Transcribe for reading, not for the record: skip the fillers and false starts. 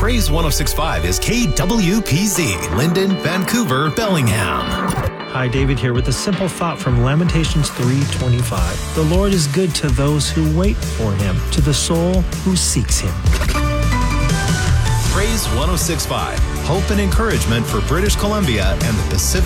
Praise 106.5 is KWPZ, Linden, Vancouver, Bellingham. Hi, David here with a simple thought from Lamentations 3:25. The Lord is good to those who wait for him, to the soul who seeks him. Praise 106.5, hope and encouragement for British Columbia and the Pacific